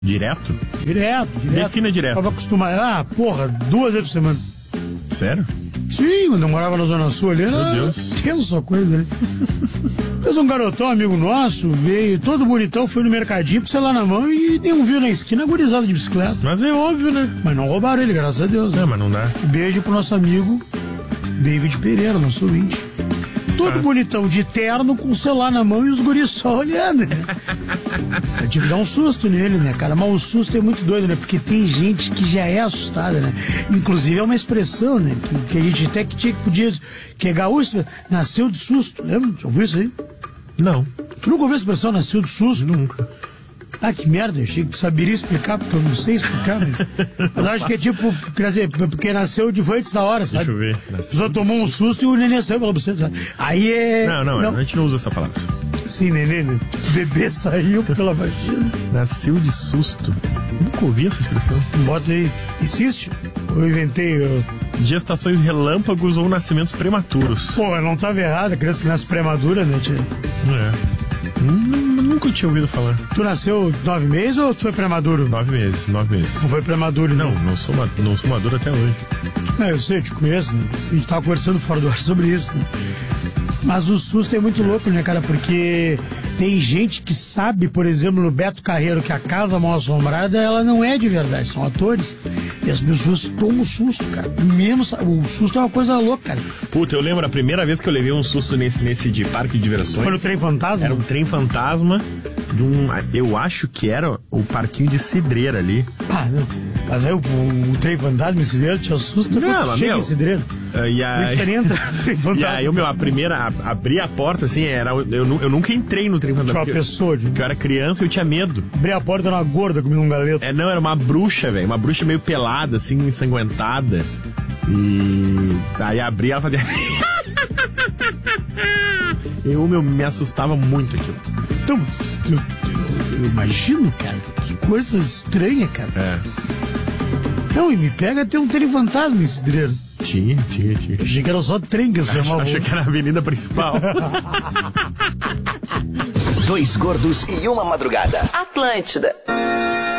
Direto? Direto. Defina direto. Tava acostumado. 2 vezes por semana. Sério? Sim, quando eu morava na Zona Sul ali, Meu Deus. Tenso a coisa ali. Mas um garotão, amigo nosso, veio todo bonitão, foi no mercadinho com o celular na mão e nem um viu na esquina, gurizada de bicicleta. Mas é óbvio, né? Mas não roubaram ele, graças a Deus. Não, mas não dá. Beijo pro nosso amigo David Pereira, nosso ouvinte. Todo bonitão, de terno, com o celular na mão e os guris só olhando. Eu tive que dar um susto nele, né, cara? Mas o susto é muito doido, né? Porque tem gente que já é assustada, né? Inclusive é uma expressão, né? Que a gente até que podia... Que é gaúcho, nasceu de susto. Lembra? Já ouviu isso aí? Não. Tu nunca ouviu a expressão nasceu de susto? Nunca. Ah, que merda, eu achei que saberia explicar, porque eu não sei explicar, né? Mas acho que é tipo, quer dizer, porque nasceu de antes da hora, sabe? Deixa eu ver. A pessoa tomou um susto e o neném saiu pela buceta, sabe? Aí é... Não, a gente não usa essa palavra. Sim, neném, né? O bebê saiu pela vagina. Nasceu de susto. Nunca ouvi essa expressão. Bota aí. Existe? Eu inventei... Gestações relâmpagos ou nascimentos prematuros. Pô, não tava errado, a criança que nasce premadura, né, tia? Nunca tinha ouvido falar. Tu nasceu 9 meses ou tu foi premaduro? 9 meses. Não foi premaduro, não. Não sou maduro até hoje. Eu sei, eu te conheço, né? A gente tava conversando fora do ar sobre isso, né? Mas o susto é muito louco, né, cara? Porque tem gente que sabe, por exemplo, no Beto Carreiro, que a Casa Mal Assombrada, ela não é de verdade, são atores. E as pessoas tomam susto, cara. Menos, o susto é uma coisa louca, cara. Puta, eu lembro a primeira vez que eu levei um susto nesse de parque de diversões. Foi no Trem Fantasma? Era um trem fantasma de um... Eu acho que era o parquinho de Cidreira ali. Não. Mas aí o Trem Fantasma em Cidreira te assusta quando chega em Cidreira. E aí, a primeira, abri a porta, assim, eu nunca entrei no trem fantasma. Tinha uma pessoa. Porque eu era criança e eu tinha medo. Abri a porta, era uma gorda comendo um galeto. Não, era uma bruxa, velho. Uma bruxa meio pelada, assim, ensanguentada. E aí abri e ela fazia... Eu me assustava muito aquilo. Então, eu imagino, cara, que coisa estranha, cara. Não, e me pega até um trem fantasma em Cidreira. Tinha. Eu achei que era só trem que se chamava. Achei que era a avenida principal. 2 gordos e uma madrugada. Atlântida.